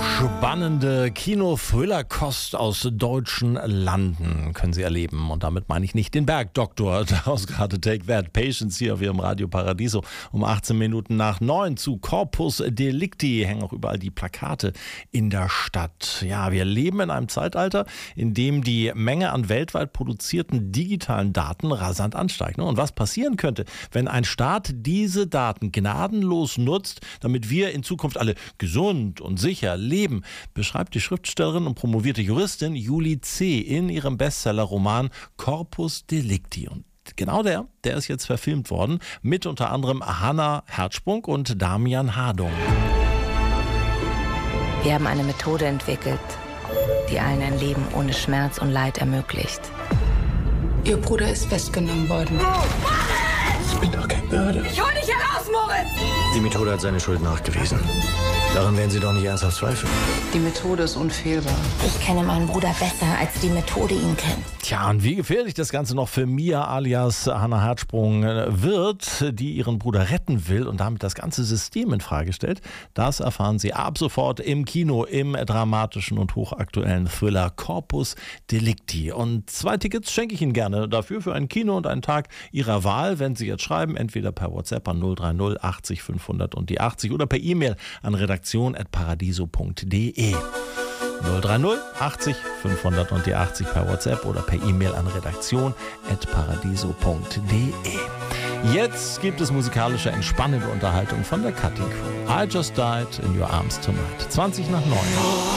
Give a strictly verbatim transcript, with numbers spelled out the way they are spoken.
Spannende Kino-Thriller-Kost aus deutschen Landen können Sie erleben. Und damit meine ich nicht den Bergdoktor. Daraus gerade Take That. Patience hier auf Ihrem Radio Paradiso um achtzehn Minuten nach neun zu Corpus Delicti. Hängen auch überall die Plakate in der Stadt. Ja, wir leben in einem Zeitalter, in dem die Menge an weltweit produzierten digitalen Daten rasant ansteigt. Und was passieren könnte, wenn ein Staat diese Daten gnadenlos nutzt, damit wir in Zukunft alle gesund und sicher leben, beschreibt die Schriftstellerin und promovierte Juristin Julie C. in ihrem Bestsellerroman Corpus Delicti. Und genau der, der ist jetzt verfilmt worden, mit unter anderem Hannah Herzsprung und Damian Hardung. Wir haben eine Methode entwickelt, die allen ein Leben ohne Schmerz und Leid ermöglicht. Ihr Bruder ist festgenommen worden. Ich bin doch kein Mörder. Ich hol dich heraus, Moritz! Die Methode hat seine Schuld nachgewiesen. Daran werden Sie doch nicht ernsthaft zweifeln. Die Methode ist unfehlbar. Ich kenne meinen Bruder besser, als die Methode ihn kennt. Tja, und wie gefährlich das Ganze noch für Mia alias Hannah Herzsprung wird, die ihren Bruder retten will und damit das ganze System in Frage stellt, das erfahren Sie ab sofort im Kino im dramatischen und hochaktuellen Thriller Corpus Delicti. Und zwei Tickets schenke ich Ihnen gerne dafür für ein Kino und einen Tag Ihrer Wahl, wenn Sie jetzt schreiben, entweder per WhatsApp an null drei null achtzig fünfhundert und die achtzig oder per E-Mail an redaktion at paradiso punkt de. null drei null achtzig fünfhundert und die achtzig per WhatsApp oder per E-Mail an redaktion at paradiso punkt de. Jetzt gibt es musikalische, entspannende Unterhaltung von der Cutting Crew. I Just Died in Your Arms Tonight. zwanzig nach neun.